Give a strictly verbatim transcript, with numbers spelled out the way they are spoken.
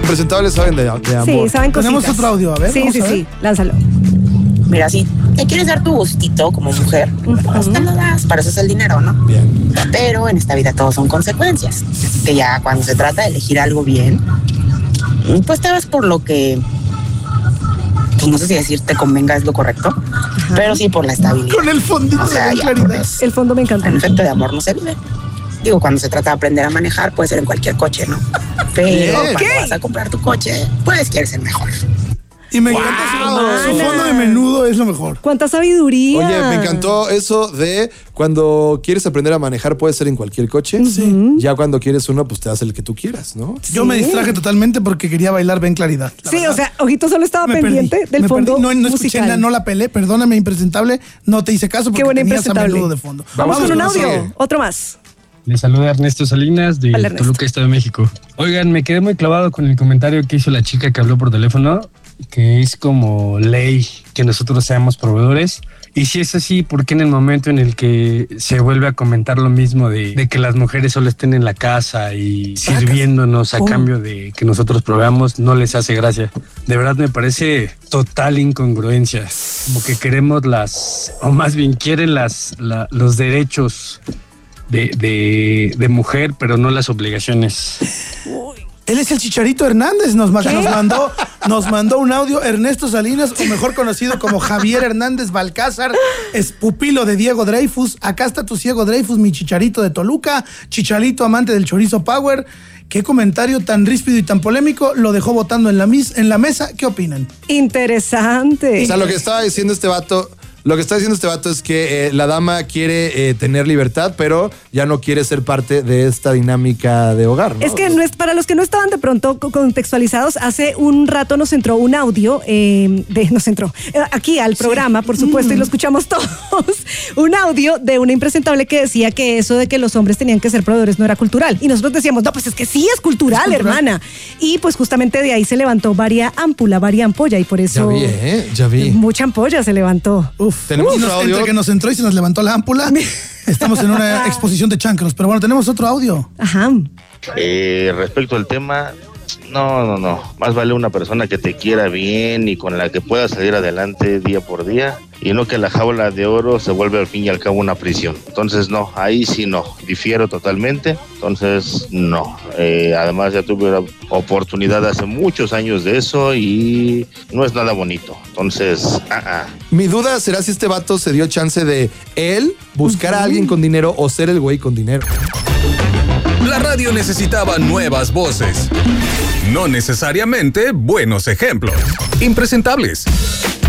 impresentables saben de, de amor. Sí, saben cositas. Tenemos otro audio, a ver. Sí, sí, a ver. sí, lánzalo. Mira, si te quieres dar tu gustito como mujer, pues te lo das, para eso es el dinero, ¿no? Bien. Pero en esta vida todo son consecuencias. Así que ya cuando se trata de elegir algo bien, pues te vas por lo que, pues no sé si decir te convenga es lo correcto, ajá, pero sí por la estabilidad. Con el fondito, o sea, de ya, claridad. pues, el fondo me encanta. En efecto de amor no se vive. Digo, cuando se trata de aprender a manejar, puede ser en cualquier coche, ¿no? Pero Bien. cuando ¿Qué? vas a comprar tu coche, pues quieres ser mejor. Y me Wow, encanta su, hermana. su fondo de menudo, es lo mejor. ¡Cuánta sabiduría! Oye, me encantó eso de cuando quieres aprender a manejar puede ser en cualquier coche. Sí. Ya cuando quieres uno, pues te das el que tú quieras, ¿no? Yo me distraje totalmente porque quería bailar Ben Claridad. Sí, verdad. O sea, Ojito solo estaba Me pendiente perdí, del me fondo perdí. No, no escuché musical. nada, no la pelé, perdóname, impresentable, no te hice caso porque Qué buena tenías a impresentable. menudo de fondo. Vamos, Vamos con un con audio, otro. otro más. Les saluda Ernesto Salinas de Hola, Ernesto. Toluca, Estado de México. Oigan, me quedé muy clavado con el comentario que hizo la chica que habló por teléfono, que es como ley que nosotros seamos proveedores. Y si es así, ¿por qué en el momento en el que se vuelve a comentar lo mismo de, de que las mujeres solo estén en la casa y sirviéndonos a Oh. cambio de que nosotros proveamos, no les hace gracia? De verdad me parece total incongruencia. Como que queremos las, o más bien quieren las, la, los derechos de, de, de mujer, pero no las obligaciones. Él es el Chicharito Hernández, nos, ma- nos mandó nos mandó un audio. Ernesto Salinas, o mejor conocido como Javier Hernández Balcázar, es pupilo de Diego Dreyfus. Acá está tu Diego Dreyfus, mi Chicharito de Toluca, Chicharito amante del chorizo power. Qué comentario tan ríspido y tan polémico, lo dejó votando en la, mis, en la mesa. ¿Qué opinan? Interesante. O sea, lo que estaba diciendo este vato, lo que está diciendo este vato es que eh, la dama quiere eh, tener libertad, pero ya no quiere ser parte de esta dinámica de hogar, ¿no? Es que no es, para los que no estaban de pronto co- contextualizados, hace un rato nos entró un audio, eh, de, nos entró eh, aquí al programa, por supuesto, y lo escuchamos todos, un audio de una impresentable que decía que eso de que los hombres tenían que ser proveedores no era cultural. Y nosotros decíamos, no, pues es que sí es cultural, Es cultural. hermana. Y pues justamente de ahí se levantó varia ámpula, varia ampolla, y por Ya eso vi, ¿eh? Ya vi. mucha ampolla se levantó. Uf, Tenemos y otro nos- audio. entre que nos entró y se nos levantó la ámpula. Estamos en una exposición de chancros, pero bueno, tenemos otro audio. Ajá. Eh, respecto al tema, no, no, no. Más vale una persona que te quiera bien y con la que puedas salir adelante día por día, y no que la jaula de oro se vuelve al fin y al cabo una prisión. Entonces, no, ahí sí no, difiero totalmente. Entonces, no. Eh, además, ya tuve la oportunidad hace muchos años de eso y no es nada bonito. Entonces, ah, ah. Mi duda será si este vato se dio chance de él buscar a alguien con dinero o ser el güey con dinero. La radio necesitaba nuevas voces, no necesariamente buenos ejemplos. Impresentables.